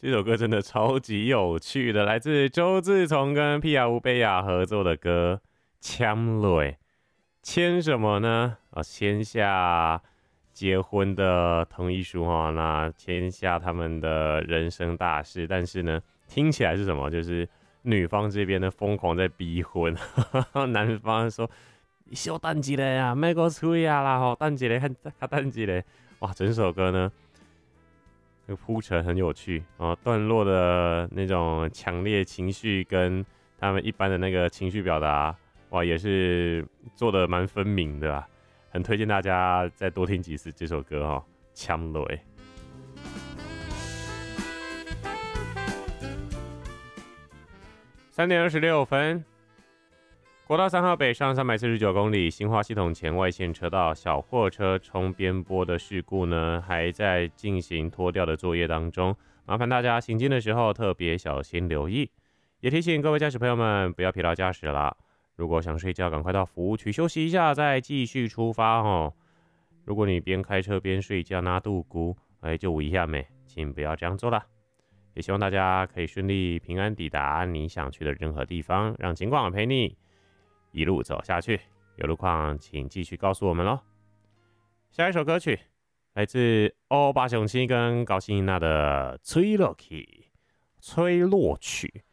这首歌真的超级有趣的，来自周志崇跟皮亚乌贝亚合作的歌《签蕊》，签什么呢？签下结婚的同意书哈，那签下他们的人生大事。但是呢，听起来是什么？就是女方这边呢疯狂在逼婚，男方说：“你小等一下啊，莫搁催啊啦吼，等一下，较等一下。”哇，整首歌呢，这个铺陈很有趣哦，段落的那种强烈情绪跟他们一般的那个情绪表达，哇，也是做的蛮分明的啊，很推荐大家再多听几次这首歌哈，《签蕊》。3:26，国道3号北上349公里，新化系统前外线车道小货车冲边坡的事故呢，还在进行拖吊的作业当中，麻烦大家行进的时候特别小心留意。也提醒各位驾驶朋友们不要疲劳驾驶啦，如果想睡觉，赶快到服务区休息一下，再继续出发哦。如果你边开车边睡觉拿肚咕，就危险没，请不要这样做啦。也希望大家可以顺利平安抵达你想去的任何地方，让警广陪你一路走下去，有路况请继续告诉我们咯。下一首歌曲来自欧巴雄七跟高希娜的《吹落去》，吹落去。